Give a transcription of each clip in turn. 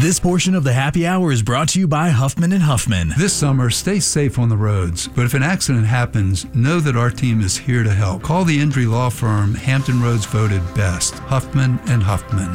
This portion of the happy hour is brought to you by Huffman & Huffman. This summer, stay safe on the roads. But if an accident happens, know that our team is here to help. Call the injury law firm Hampton Roads voted best. Huffman & Huffman.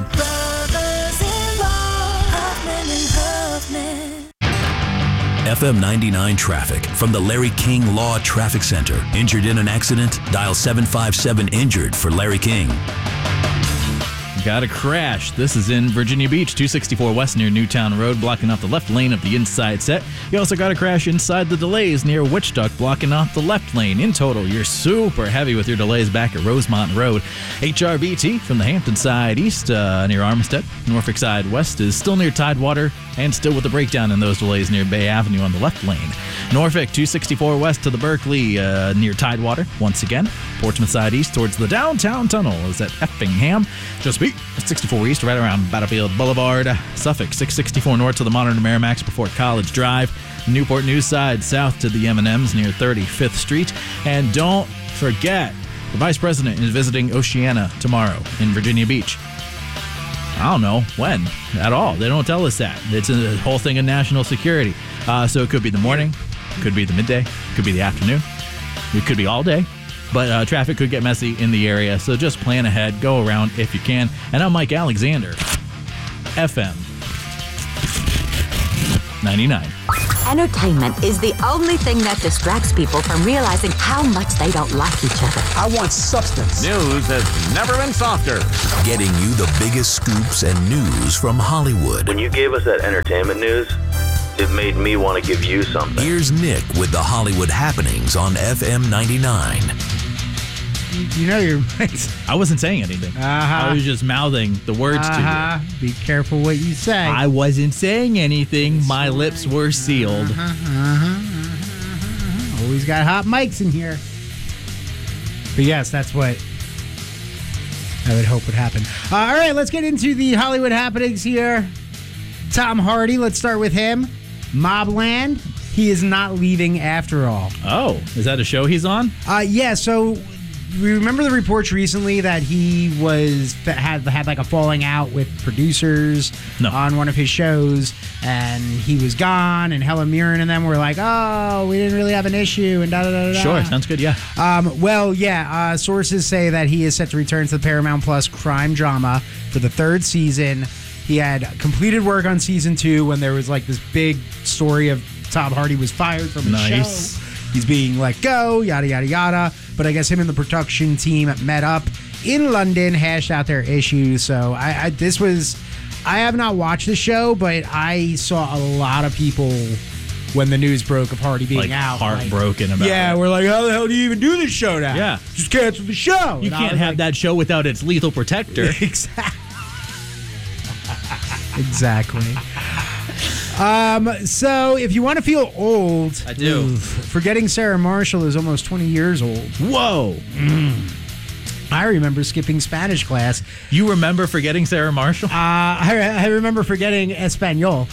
FM 99 traffic from the Larry King Law Traffic Center. Injured in an accident? Dial 757-INJURED for Larry King. Got a crash. This is in Virginia Beach, 264 West near Newtown Road, blocking off the left lane of the inside set. You also got a crash inside the delays near Witchduck, blocking off the left lane. In total, you're super heavy with your delays back at Rosemont Road. HRBT from the Hampton side east near Armistead. Norfolk side west is still near Tidewater and still with the breakdown in those delays near Bay Avenue on the left lane. Norfolk, 264 west to the Berkeley near Tidewater. Once again, Portsmouth side east towards the downtown tunnel is at Effingham. Just beat 64 east right around Battlefield Boulevard. Suffolk, 664 north to the modern Merrimax before College Drive. Newport News side south to the M&Ms near 35th Street. And don't forget, the Vice President is visiting Oceana tomorrow in Virginia Beach. I don't know when at all. They don't tell us that. It's a whole thing of national security. So it could be the morning, could be the midday, could be the afternoon, it could be all day. But traffic could get messy in the area, so just plan ahead, go around if you can. And I'm Mike Alexander, FM 99. Entertainment is the only thing that distracts people from realizing how much they don't like each other. I want substance. News has never been softer. Getting you the biggest scoops and news from Hollywood. When you gave us that entertainment news, it made me want to give you something. Here's Nick with the Hollywood happenings on FM 99. You know you're right. I wasn't saying anything. I was just mouthing the words to you. Be careful what you say. I wasn't saying anything. My lips were sealed. Always got hot mics in here. But yes, that's what I would hope would happen. All right, let's get into the Hollywood happenings here. Tom Hardy, let's start with him. Mobland, he is not leaving after all. Oh, is that a show he's on? Yeah, so we remember the reports recently that he had like a falling out with producers on one of his shows, and he was gone, and Helen Mirren and them were like, oh, we didn't really have an issue, and da-da-da-da. Sure, sounds good, yeah. Sources say that he is set to return to the Paramount Plus crime drama for the third season. He had completed work on season 2 when there was like this big story of Tom Hardy was fired from his show. He's being let go, yada, yada, yada. But I guess him and the production team met up in London, hashed out their issues. So I have not watched the show, but I saw a lot of people when the news broke of Hardy being out. Heartbroken about it. Yeah, we're like, how the hell do you even do this show now? Yeah. Just cancel the show. You can't have that show without its lethal protector. Exactly. So if you want to feel old, I do. Forgetting Sarah Marshall is almost 20 years old. Whoa. I remember skipping Spanish class. You remember forgetting Sarah Marshall? I remember forgetting Espanol.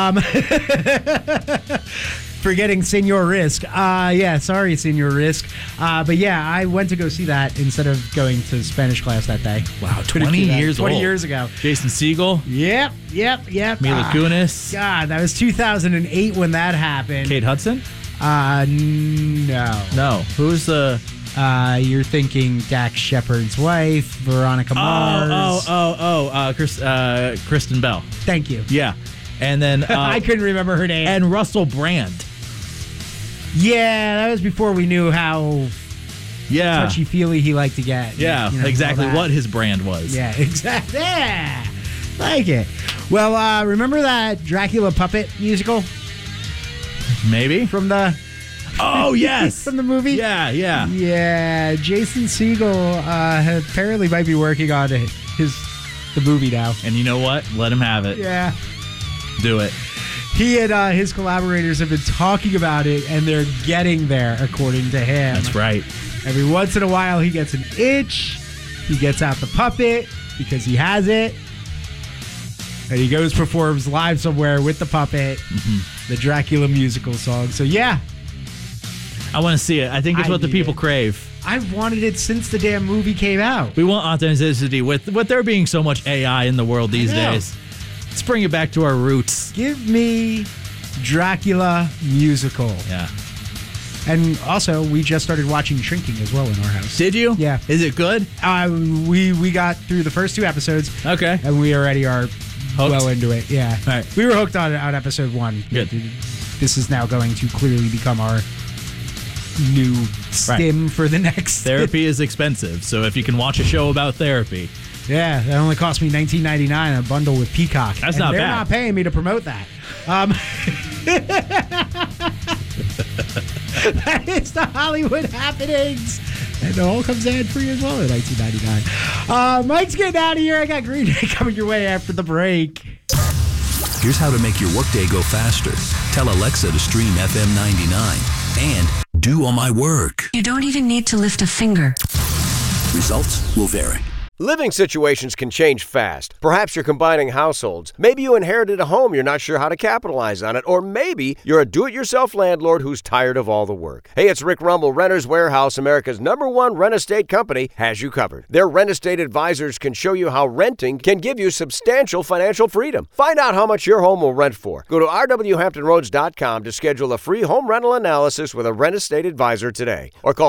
Forgetting Senor Risk. Sorry, Senor Risk. But yeah, I went to go see that instead of going to Spanish class that day. Wow, 20 years old. 20 years ago. Jason Segel. Yep. Mila Kunis. God, that was 2008 when that happened. Kate Hudson? No. No. Who's the... You're thinking Dax Shepard's wife, Veronica Mars. Kristen Bell. Thank you. Yeah. And then... I couldn't remember her name. And Russell Brand. Yeah, that was before we knew how touchy-feely he liked to get. Yeah, exactly what his brand was. Yeah, exactly. Yeah, like it. Well, remember that Dracula puppet musical? Maybe. From the... Oh, yes. From the movie? Yeah. Yeah, Jason Segel apparently might be working on the movie now. And you know what? Let him have it. Yeah. Do it. He and his collaborators have been talking about it, and they're getting there, according to him. That's right. Every once in a while, he gets an itch. He gets out the puppet because he has it. And he goes, performs live somewhere with the puppet, the Dracula musical song. So, yeah. I want to see it. I think it's what the people crave. I've wanted it since the damn movie came out. We want authenticity with there being so much AI in the world these days. Let's bring it back to our roots. Give me Dracula musical. Yeah. And also, we just started watching Shrinking as well in our house. Did you? Yeah. Is it good? We got through the first 2 episodes. Okay. And we already are well into it. Yeah. All right. We were hooked on episode 1. Good. This is now going to clearly become our new stim for the next. Therapy is expensive, so if you can watch a show about therapy. Yeah, that only cost me $19.99 a bundle with Peacock. That's not bad. They're not paying me to promote that. That is the Hollywood happenings. And it all comes ad-free as well at $19.99. Mike's getting out of here. I got Green Day coming your way after the break. Here's how to make your workday go faster. Tell Alexa to stream FM 99 and do all my work. You don't even need to lift a finger. Results will vary. Living situations can change fast. Perhaps you're combining households. Maybe you inherited a home you're not sure how to capitalize on it. Or maybe you're a do-it-yourself landlord who's tired of all the work. Hey, it's Rick Rumble. Renters Warehouse, America's #1 rent estate company, has you covered. Their rent estate advisors can show you how renting can give you substantial financial freedom. Find out how much your home will rent for. Go to rwhamptonroads.com to schedule a free home rental analysis with a rent estate advisor today. Or call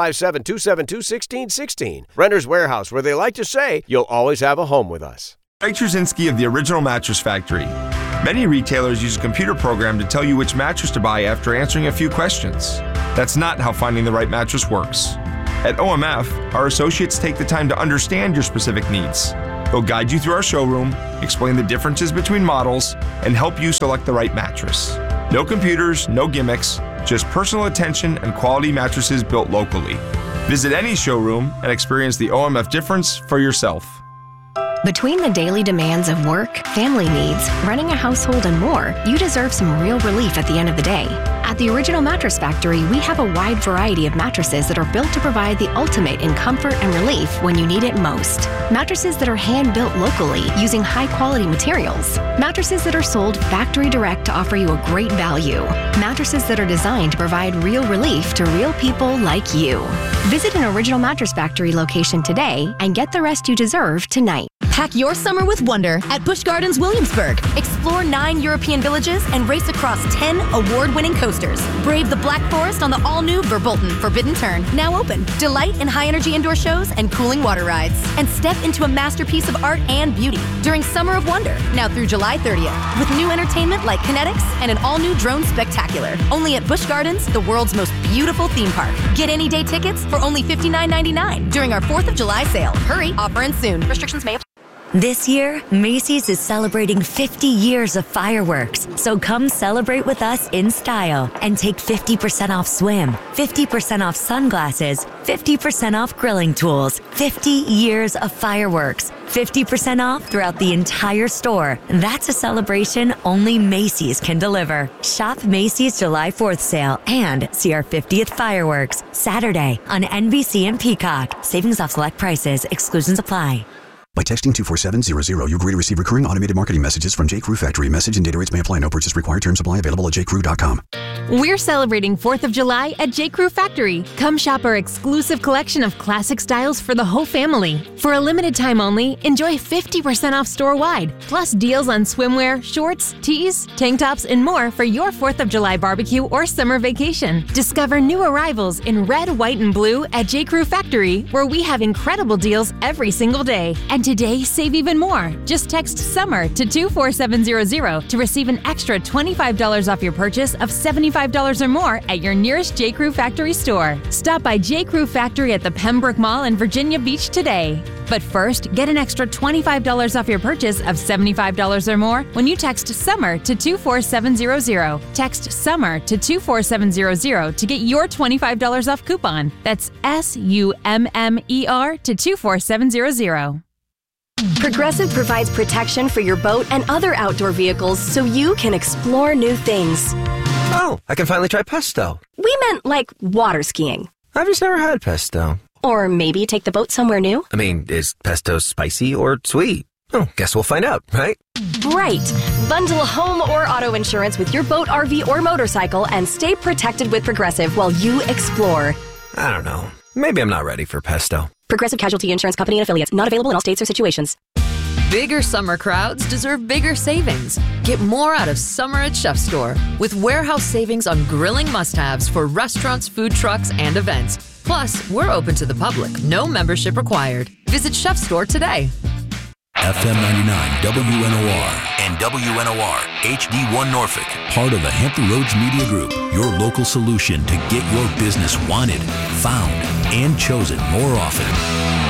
757-272-1616. Renters Warehouse, where they like to say, you'll always have a home with us. Mike Trzynski of the Original Mattress Factory. Many retailers use a computer program to tell you which mattress to buy after answering a few questions. That's not how finding the right mattress works. At OMF, our associates take the time to understand your specific needs. They'll guide you through our showroom, explain the differences between models, and help you select the right mattress. No computers, no gimmicks, just personal attention and quality mattresses built locally. Visit any showroom and experience the OMF difference for yourself. Between the daily demands of work, family needs, running a household, and more, you deserve some real relief at the end of the day. At the Original Mattress Factory, we have a wide variety of mattresses that are built to provide the ultimate in comfort and relief when you need it most. Mattresses that are hand-built locally using high-quality materials. Mattresses that are sold factory direct to offer you a great value. Mattresses that are designed to provide real relief to real people like you. Visit an Original Mattress Factory location today and get the rest you deserve tonight. Pack your summer with wonder at Busch Gardens Williamsburg. Explore 9 European villages and race across 10 award-winning coasters. Brave the Black Forest on the all-new Verbolten Forbidden Turn, now open. Delight in high-energy indoor shows and cooling water rides. And step into a masterpiece of art and beauty during Summer of Wonder, now through July 30th. With new entertainment like Kinetics and an all-new drone spectacular. Only at Busch Gardens, the world's most beautiful theme park. Get any day tickets for only $59.99 during our 4th of July sale. Hurry, offer ends soon. Restrictions may apply. This year, Macy's is celebrating 50 years of fireworks. So come celebrate with us in style and take 50% off swim, 50% off sunglasses, 50% off grilling tools, 50 years of fireworks, 50% off throughout the entire store. That's a celebration only Macy's can deliver. Shop Macy's July 4th sale and see our 50th fireworks Saturday on NBC and Peacock. Savings off select prices. Exclusions apply. By texting 24700, you agree to receive recurring automated marketing messages from J.Crew Factory. Message and data rates may apply. No purchase required. Terms apply. Available at jcrew.com. We're celebrating 4th of July at J.Crew Factory. Come shop our exclusive collection of classic styles for the whole family. For a limited time only, enjoy 50% off store-wide, plus deals on swimwear, shorts, tees, tank tops, and more for your 4th of July barbecue or summer vacation. Discover new arrivals in red, white, and blue at J.Crew Factory, where we have incredible deals every single day. And today, save even more. Just text SUMMER to 24700 to receive an extra $25 off your purchase of $75 or more at your nearest J.Crew Factory store. Stop by J.Crew Factory at the Pembroke Mall in Virginia Beach today. But first, get an extra $25 off your purchase of $75 or more when you text SUMMER to 24700. Text SUMMER to 24700 to get your $25 off coupon. That's SUMMER to 24700. Progressive provides protection for your boat and other outdoor vehicles so you can explore new things. Oh, I can finally try pesto. We meant like water skiing. I've just never had pesto. Or maybe take the boat somewhere new. I mean, is pesto spicy or sweet? Oh, guess we'll find out, right? Right. Bundle home or auto insurance with your boat, RV, or motorcycle and stay protected with Progressive while you explore. I don't know. Maybe I'm not ready for pesto. Progressive Casualty Insurance Company and Affiliates. Not available in all states or situations. Bigger summer crowds deserve bigger savings. Get more out of summer at Chef Store with warehouse savings on grilling must-haves for restaurants, food trucks, and events. Plus, we're open to the public. No membership required. Visit Chef Store today. FM 99 WNOR and WNOR HD1 Norfolk, part of the Hampton Roads Media Group, your local solution to get your business wanted, found, and chosen more often.